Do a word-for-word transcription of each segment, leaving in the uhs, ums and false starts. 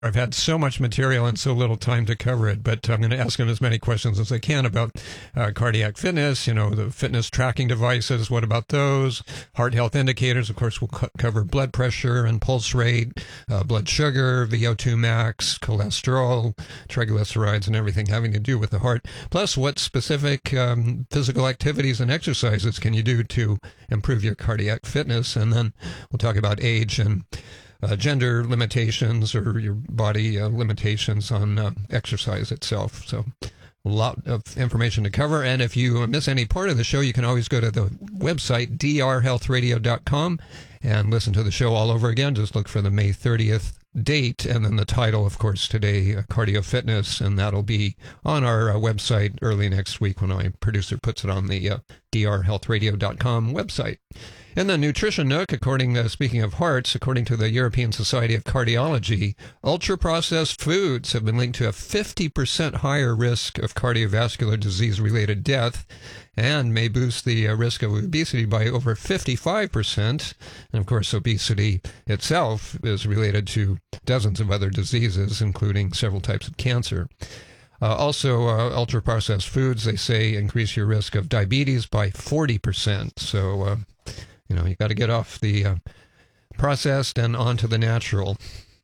I've had so much material and so little time to cover it, but I'm going to ask him as many questions as I can about uh, cardiac fitness, you know, the fitness tracking devices. What about those? Heart health indicators. Of course, we'll co- cover blood pressure and pulse rate, uh, blood sugar, V O two max, cholesterol, triglycerides, and everything having to do with the heart. Plus, what specific um, physical activities and exercises can you do to improve your cardiac fitness? And then we'll talk about age and Uh, gender limitations or your body uh, limitations on uh, exercise itself. So a lot of information to cover. And if you miss any part of the show, you can always go to the website, d r health radio dot com, and listen to the show all over again. Just look for the May thirtieth date and then the title, of course, today, uh, Cardio Fitness, and that'll be on our uh, website early next week when my producer puts it on the uh, d r health radio dot com website. In the Nutrition Nook, according, uh, speaking of hearts, according to the European Society of Cardiology, ultra-processed foods have been linked to a fifty percent higher risk of cardiovascular disease-related death and may boost the uh, risk of obesity by over fifty-five percent. And, of course, obesity itself is related to dozens of other diseases, including several types of cancer. Uh, also, uh, ultra-processed foods, they say, increase your risk of diabetes by forty percent. So, uh, you know, you got to get off the uh, processed and onto the natural.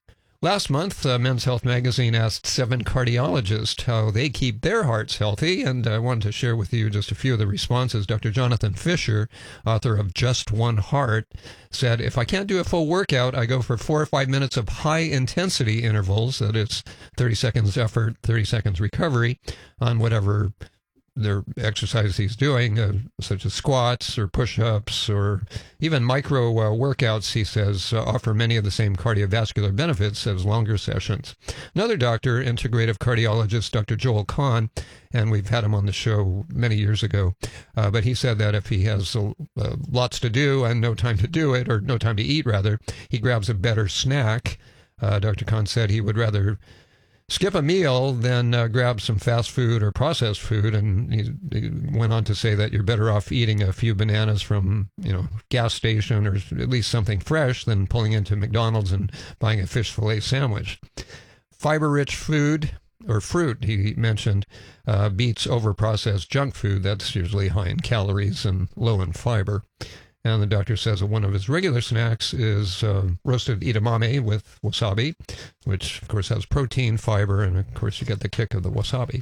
Last month, uh, Men's Health magazine asked seven cardiologists how they keep their hearts healthy, and I wanted to share with you just a few of the responses. Doctor Jonathan Fisher, author of Just One Heart, said, if I can't do a full workout, I go for four or five minutes of high-intensity intervals, that is thirty seconds effort, thirty seconds recovery, on whatever their exercise he's doing, uh, such as squats or push-ups or even micro uh, workouts, he says, uh, offer many of the same cardiovascular benefits as longer sessions. Another doctor, integrative cardiologist, Doctor Joel Kahn, and we've had him on the show many years ago, uh, but he said that if he has uh, lots to do and no time to do it, or no time to eat, rather, he grabs a better snack. Uh, Doctor Kahn said he would rather skip a meal, then uh, grab some fast food or processed food, and he, he went on to say that you're better off eating a few bananas from, you know, gas station or at least something fresh than pulling into McDonald's and buying a fish fillet sandwich. Fiber-rich food or fruit, he mentioned, uh, beats over-processed junk food. That's usually high in calories and low in fiber. And the doctor says that one of his regular snacks is uh, roasted edamame with wasabi, which, of course, has protein, fiber, and, of course, you get the kick of the wasabi.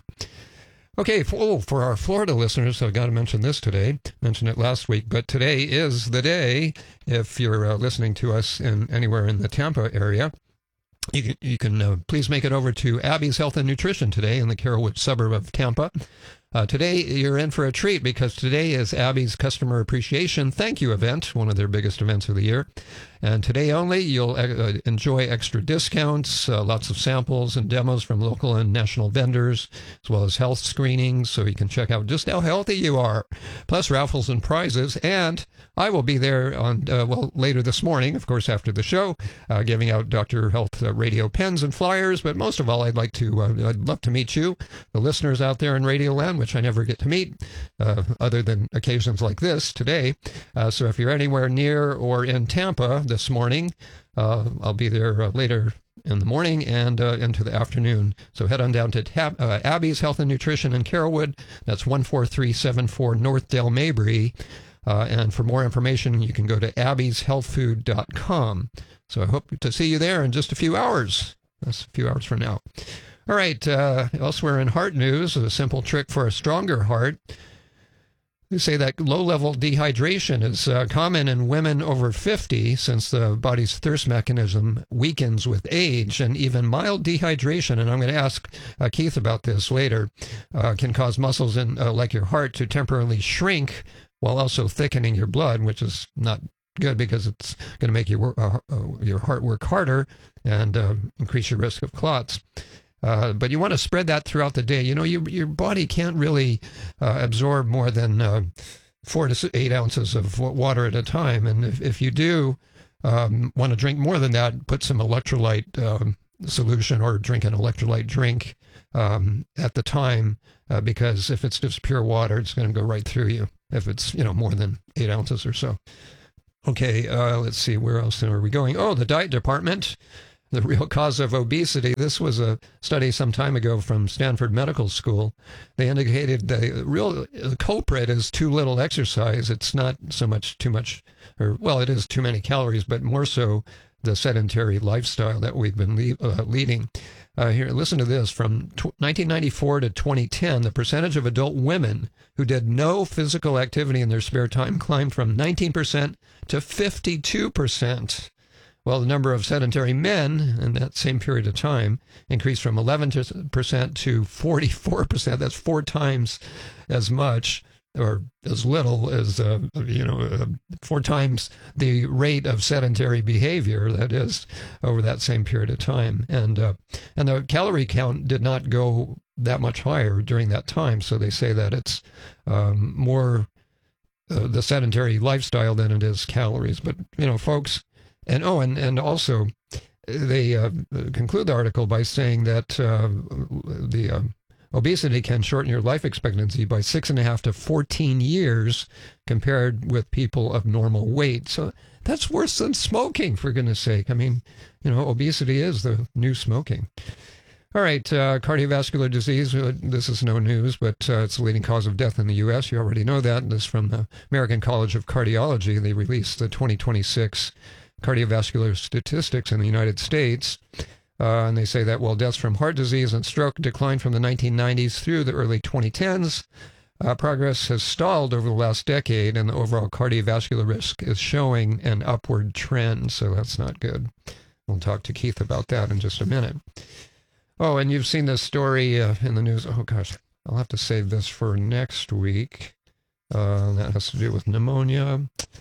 Okay, for, oh, for our Florida listeners, I've got to mention this today. Mentioned it last week, but today is the day. If you're uh, listening to us in anywhere in the Tampa area, you can, you can uh, please make it over to Abby's Health and Nutrition today in the Carrollwood suburb of Tampa. Uh, today, you're in for a treat because today is Abby's Customer Appreciation Thank You event, one of their biggest events of the year. And today only, you'll uh, enjoy extra discounts, uh, lots of samples and demos from local and national vendors, as well as health screenings, so you can check out just how healthy you are, plus raffles and prizes. And I will be there on, uh, well, later this morning, of course, after the show, uh, giving out Doctor Health uh, radio pens and flyers. But most of all, I'd like to, uh, I'd love to meet you, the listeners out there in Radio Land, which I never get to meet, uh, other than occasions like this today. Uh, so if you're anywhere near or in Tampa this morning, uh, I'll be there uh, later in the morning and uh, into the afternoon. So head on down to Tab- uh, Abby's Health and Nutrition in Carrollwood. That's one four three seven four North Dale Mabry. Uh, and for more information, you can go to abbys health food dot com. So I hope to see you there in just a few hours. That's a few hours from now. All right, uh, elsewhere in heart news, a simple trick for a stronger heart. They say that low-level dehydration is uh, common in women over fifty since the body's thirst mechanism weakens with age, and even mild dehydration, and I'm going to ask uh, Keith about this later, uh, can cause muscles in uh, like your heart to temporarily shrink while also thickening your blood, which is not good because it's going to make your, work, uh, uh, your heart work harder and uh, increase your risk of clots. Uh, but you want to spread that throughout the day. You know, you, your body can't really uh, absorb more than uh, four to eight ounces of water at a time. And if, if you do um, want to drink more than that, put some electrolyte um, solution or drink an electrolyte drink um, at the time, uh, because if it's just pure water, it's going to go right through you if it's, you know, more than eight ounces or so. Okay, uh, let's see, where else are we going? Oh, the diet department. the real cause of obesity. This was a study some time ago from Stanford Medical School. They indicated the real culprit is too little exercise. It's not so much too much, or well, it is too many calories, but more so the sedentary lifestyle that we've been le- uh, leading. Uh, here, listen to this. From t- nineteen ninety-four to twenty ten, the percentage of adult women who did no physical activity in their spare time climbed from nineteen percent to fifty-two percent. While the number of sedentary men in that same period of time increased from eleven percent to forty-four percent. That's four times as much, or as little as, uh, you know, uh, four times the rate of sedentary behavior, that is, over that same period of time. And uh, and the calorie count did not go that much higher during that time. So they say that it's um, more uh, the sedentary lifestyle than it is calories. But, you know, folks, and oh, and, and also they uh, conclude the article by saying that uh, the... Uh, obesity can shorten your life expectancy by six and a half to fourteen years compared with people of normal weight. So that's worse than smoking, for goodness sake. I mean, you know, obesity is the new smoking. All right, uh, cardiovascular disease. Uh, this is no news, but uh, it's the leading cause of death in the U S. You already know that. This is from the American College of Cardiology. They released the twenty twenty-six cardiovascular statistics in the United States. Uh, and they say that while deaths from heart disease and stroke declined from the nineteen nineties through the early twenty tens, uh, progress has stalled over the last decade, and the overall cardiovascular risk is showing an upward trend. So that's not good. We'll talk to Keith about that in just a minute. Oh, and you've seen this story uh, in the news. Oh, gosh, I'll have to save this for next week. Uh, that has to do with pneumonia.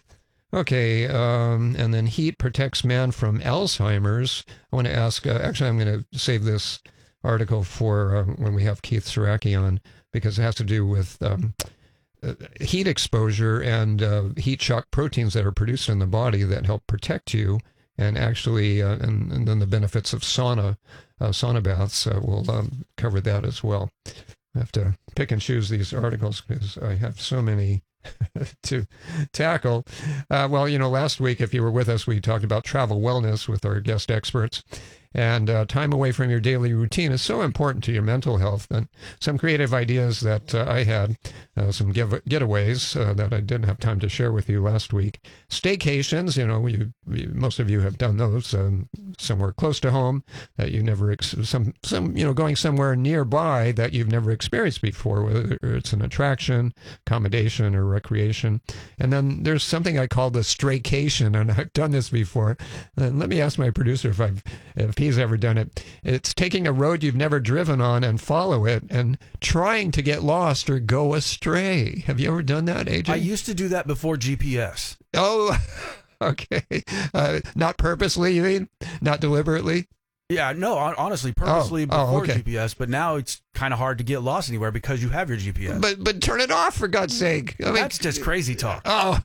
Okay, um, and then heat protects man from Alzheimer's. I want to ask, uh, actually, I'm going to save this article for uh, when we have Keith Saraki on, because it has to do with um, uh, heat exposure and uh, heat shock proteins that are produced in the body that help protect you, and actually, uh, and, and then the benefits of sauna, uh, sauna baths. Uh, we'll um, cover that as well. I have to pick and choose these articles because I have so many to tackle. Uh, well, you know, last week, if you were with us, we talked about travel wellness with our guest experts. And uh, time away from your daily routine is so important to your mental health. And some creative ideas that uh, I had, uh, some give- getaways uh, that I didn't have time to share with you last week. Staycations, you know, you, you, most of you have done those um, somewhere close to home that you never, ex- some, some, you know, going somewhere nearby that you've never experienced before, whether it's an attraction, accommodation, or recreation. And then there's something I call the straycation, and I've done this before. And let me ask my producer if I've, if he's ever done it. It's taking a road you've never driven on and follow it and trying to get lost or go astray. Have you ever done that, A J? I used to do that before G P S. Oh, okay. Uh, not purposely, you mean? Not deliberately? Yeah, no, honestly, purposely oh, before oh, okay. G P S, but now it's kind of hard to get lost anywhere because you have your G P S. But but turn it off, for God's sake. I mean, that's just crazy talk. Oh,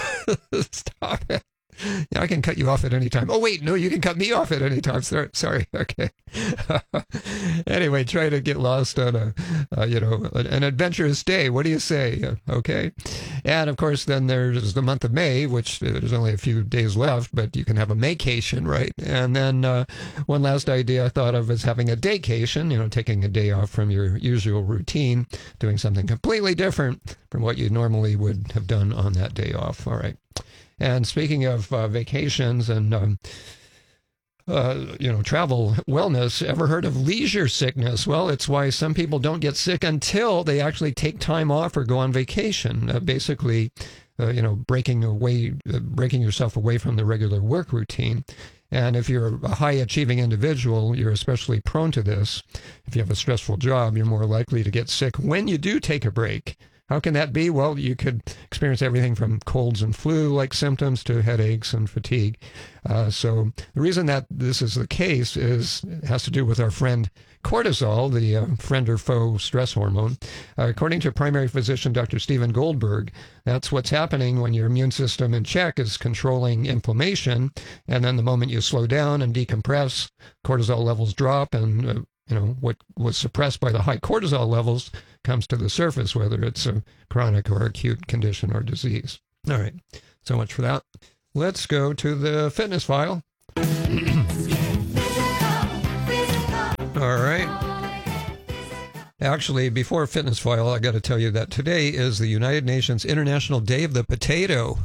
stop it. Yeah, I can cut you off at any time. Oh, wait, no, you can cut me off at any time. Sorry, sorry. Okay. Anyway, try to get lost on a, uh, you know, an adventurous day. What do you say? Okay. And of course, then there's the month of May, which there's only a few days left, but you can have a Maycation, right? And then uh, one last idea I thought of is having a daycation, you know, taking a day off from your usual routine, doing something completely different from what you normally would have done on that day off. All right. And speaking of uh, vacations and, um, uh, you know, travel wellness, ever heard of leisure sickness? Well, it's why some people don't get sick until they actually take time off or go on vacation. Uh, basically, uh, you know, breaking away, uh, breaking yourself away from the regular work routine. And if you're a high-achieving individual, you're especially prone to this. If you have a stressful job, you're more likely to get sick when you do take a break. How can that be? Well, you could experience everything from colds and flu-like symptoms to headaches and fatigue. Uh, so the reason that this is the case is it has to do with our friend cortisol, the uh, friend or foe stress hormone. Uh, according to primary physician Doctor Stephen Goldberg, that's what's happening when your immune system in check is controlling inflammation. And then the moment you slow down and decompress, cortisol levels drop, and uh, you know, what was suppressed by the high cortisol levels comes to the surface, whether it's a chronic or acute condition or disease. All right, so much for that. Let's go to the fitness file. All right. Actually, before Fitness File, I got to tell you that today is the United Nations International Day of the Potato.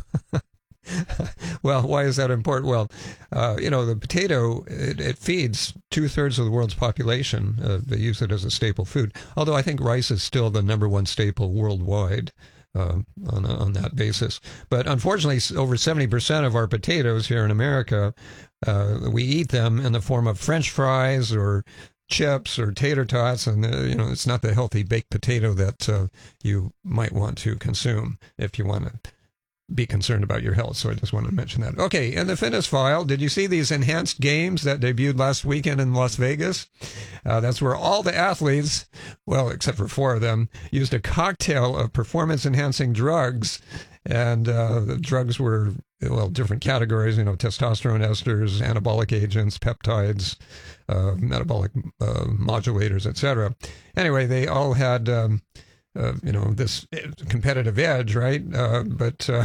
Well, why is that important? Well, uh, you know, the potato, it, it feeds two-thirds of the world's population. Uh, they use it as a staple food, although I think rice is still the number one staple worldwide. Uh, on, on that basis. But unfortunately, over seventy percent of our potatoes here in America, uh, we eat them in the form of French fries or chips or tater tots, and uh, you know, it's not the healthy baked potato that uh, you might want to consume if you want to be concerned about your health. So I just want to mention that. Okay, in the Fitness File, did you see these enhanced games that debuted last weekend in Las Vegas? Uh, that's where all the athletes, well, except for four of them, used a cocktail of performance-enhancing drugs. And uh, the drugs were, well, different categories, you know, testosterone esters, anabolic agents, peptides, uh, metabolic uh, modulators, et cetera. Anyway, they all had... Um, Uh, you know, this competitive edge, right? Uh, but uh,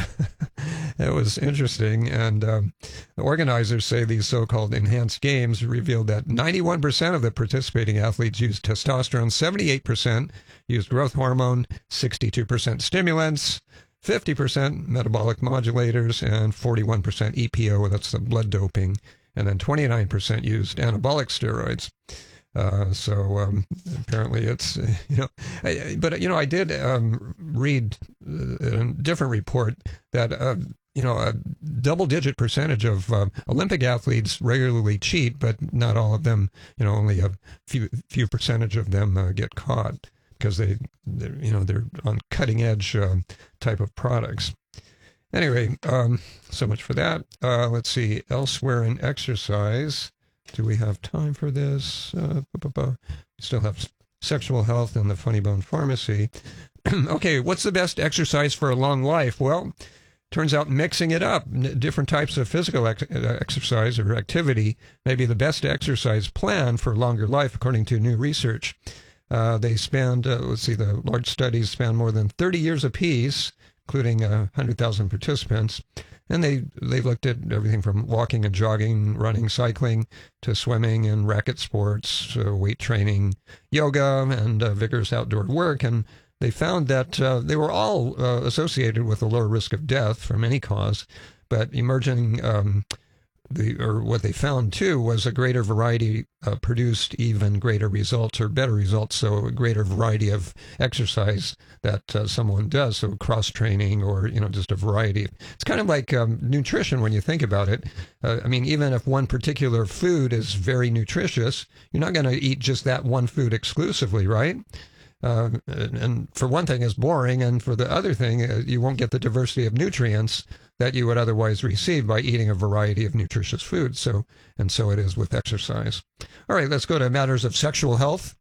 it was interesting. And um, the organizers say these so-called enhanced games revealed that ninety-one percent of the participating athletes used testosterone, seventy-eight percent used growth hormone, sixty-two percent stimulants, fifty percent metabolic modulators, and forty-one percent E P O, that's the blood doping, and then twenty-nine percent used anabolic steroids. Uh, so um, apparently it's, uh, you know, I, but, you know, I did um, read a different report that, uh, you know, a double-digit percentage of uh, Olympic athletes regularly cheat, but not all of them, you know, only a few few percentage of them uh, get caught because they, you know, they're on cutting-edge uh, type of products. Anyway, um, so much for that. Uh, let's see, elsewhere in exercise. Do we have time for this? Uh, we still have sexual health and the Funny Bone Pharmacy. Okay, what's the best exercise for a long life? Well, turns out mixing it up, different types of physical ex- exercise or activity may be the best exercise plan for longer life, according to new research. Uh, they spanned, uh, let's see, the large studies span more than thirty years apiece, including uh, one hundred thousand participants. And they, they looked at everything from walking and jogging, running, cycling, to swimming and racket sports, uh, weight training, yoga, and uh, vigorous outdoor work. And they found that uh, they were all uh, associated with a lower risk of death from any cause. But emerging, um, the or what they found, too, was a greater variety uh, produced even greater results or better results. So a greater variety of exercise that uh, someone does. So cross-training or, you know, just a variety. It's kind of like um, nutrition when you think about it. Uh, I mean, even if one particular food is very nutritious, you're not going to eat just that one food exclusively, right? Uh, and for one thing, it's boring. And for the other thing, uh, you won't get the diversity of nutrients that you would otherwise receive by eating a variety of nutritious foods. So, and so it is with exercise. All right, let's go to matters of sexual health.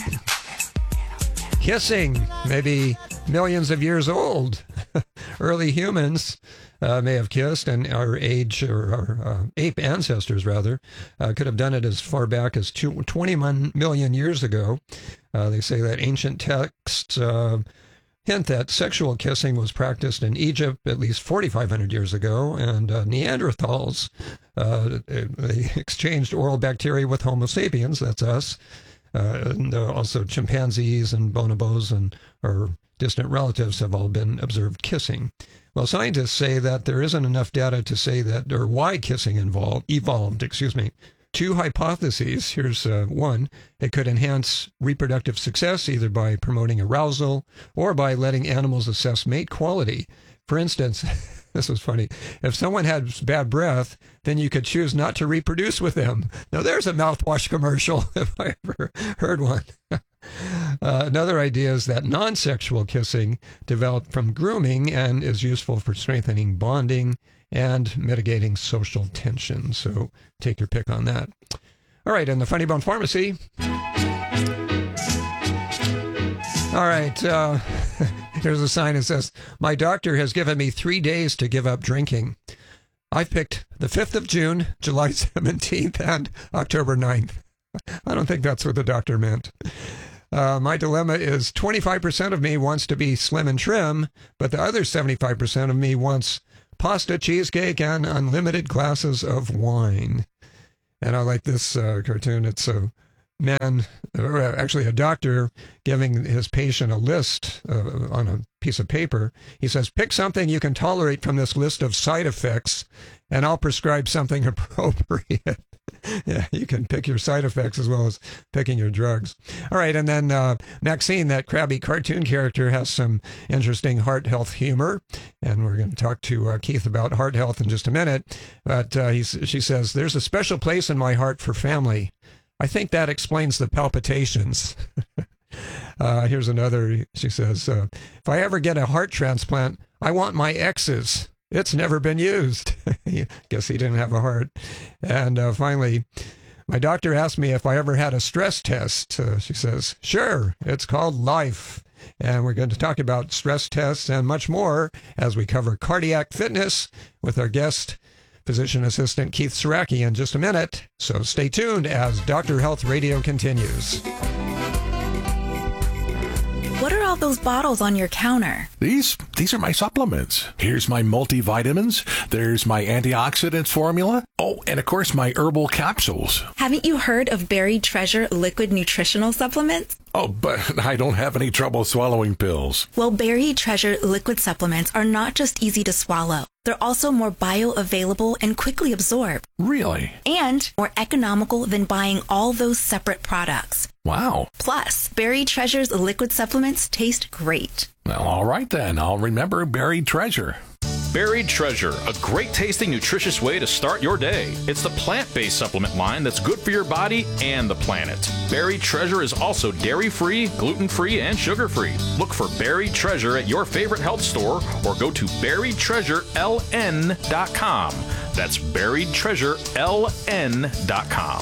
Kissing, maybe millions of years old. Early humans uh, may have kissed, and our age, or our uh, ape ancestors, rather, uh, could have done it as far back as two, twenty-one million years ago. Uh, they say that ancient texts uh, hint that sexual kissing was practiced in Egypt at least forty-five hundred years ago, and uh, Neanderthals, uh, they exchanged oral bacteria with Homo sapiens, that's us, uh, and uh, also chimpanzees and bonobos and our distant relatives have all been observed kissing. Well, scientists say that there isn't enough data to say that, or why kissing involved, evolved, excuse me. Two hypotheses. Here's uh, one. It could enhance reproductive success either by promoting arousal or by letting animals assess mate quality. For instance, this was funny. If someone had bad breath, then you could choose not to reproduce with them. Now, there's a mouthwash commercial, if I ever heard one. uh, another idea is that non-sexual kissing developed from grooming and is useful for strengthening bonding and mitigating social tension. So take your pick on that. All right, and the Funny Bone Pharmacy. All right, uh, here's a sign that says, my doctor has given me three days to give up drinking. I've picked the fifth of June, July seventeenth, and October ninth. I don't think that's what the doctor meant. Uh, my dilemma is twenty-five percent of me wants to be slim and trim, but the other seventy-five percent of me wants pasta, cheesecake, and unlimited glasses of wine. And I like this uh, cartoon. It's a man, or actually a doctor, giving his patient a list uh, on a piece of paper. He says, pick something you can tolerate from this list of side effects, and I'll prescribe something appropriate. Yeah, you can pick your side effects as well as picking your drugs. All right, and then uh, Maxine, that crabby cartoon character, has some interesting heart health humor, and we're going to talk to uh, Keith about heart health in just a minute. But uh, he's, she says, there's a special place in my heart for family. I think that explains the palpitations. uh, here's another, she says, uh, if I ever get a heart transplant, I want my ex's. It's never been used. Guess he didn't have a heart. And uh, finally, my doctor asked me if I ever had a stress test. Uh, she says, sure, it's called life. And we're going to talk about stress tests and much more as we cover cardiac fitness with our guest, physician assistant Keith Saracki, in just a minute. So stay tuned as Doctor Health Radio continues. What are all those bottles on your counter? These these are my supplements. Here's my multivitamins. There's my antioxidants formula. Oh, and of course my herbal capsules. Haven't you heard of Buried Treasure liquid nutritional supplements? Oh, but I don't have any trouble swallowing pills. Well, Buried Treasure liquid supplements are not just easy to swallow. They're also more bioavailable and quickly absorbed. Really? And more economical than buying all those separate products. Wow. Plus, Buried Treasure's liquid supplements taste great. Well, all right then. I'll remember Buried Treasure. Buried Treasure, a great tasting, nutritious way to start your day. It's the plant-based supplement line that's good for your body and the planet. Buried Treasure is also dairy-free, gluten-free, and sugar-free. Look for Buried Treasure at your favorite health store or go to buried treasure l n dot com. That's buried treasure l n dot com.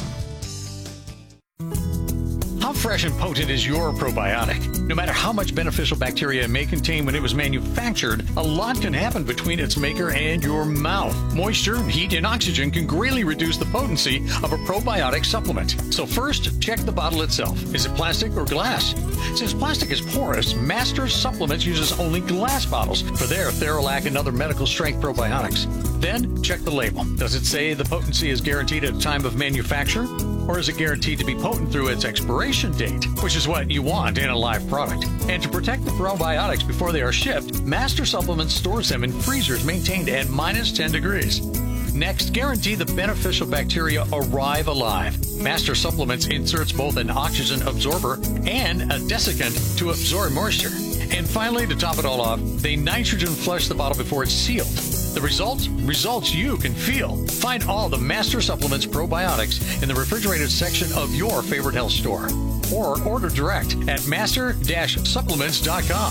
How fresh and potent is your probiotic? No matter how much beneficial bacteria it may contain when it was manufactured, a lot can happen between its maker and your mouth. Moisture, heat, and oxygen can greatly reduce the potency of a probiotic supplement. So first, check the bottle itself. Is it plastic or glass? Since plastic is porous, Master Supplements uses only glass bottles for their Theralac and other medical strength probiotics. Then, check the label. Does it say the potency is guaranteed at the time of manufacture? Or is it guaranteed to be potent through its expiration date, which is what you want in a live product? And to protect the probiotics before they are shipped, Master Supplements stores them in freezers maintained at minus ten degrees. Next, guarantee the beneficial bacteria arrive alive. Master Supplements inserts both an oxygen absorber and a desiccant to absorb moisture. And finally, to top it all off, they nitrogen flush the bottle before it's sealed. The results? Results you can feel. Find all the Master Supplements probiotics in the refrigerated section of your favorite health store. Or order direct at master dash supplements dot com.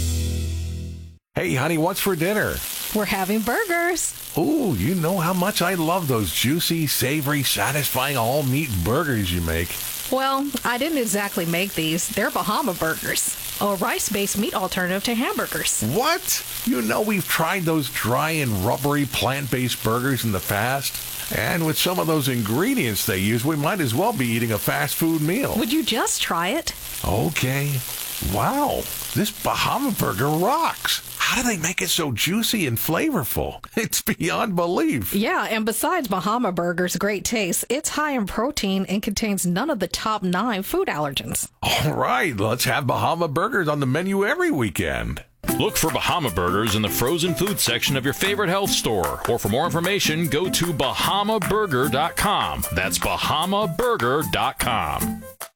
Hey, honey, what's for dinner? We're having burgers. Ooh, you know how much I love those juicy, savory, satisfying all-meat burgers you make. Well, I didn't exactly make these. They're Bahama Burgers, a rice-based meat alternative to hamburgers. What? You know we've tried those dry and rubbery plant-based burgers in the past. And with some of those ingredients they use, we might as well be eating a fast food meal. Would you just try it? Okay. Wow, this Bahama Burger rocks. How do they make it so juicy and flavorful? It's beyond belief. Yeah, and besides Bahama Burger's great taste, it's high in protein and contains none of the top nine food allergens. All right, let's have Bahama Burgers on the menu every weekend. Look for Bahama Burgers in the frozen food section of your favorite health store. Or for more information, go to bahama burger dot com. That's bahama burger dot com.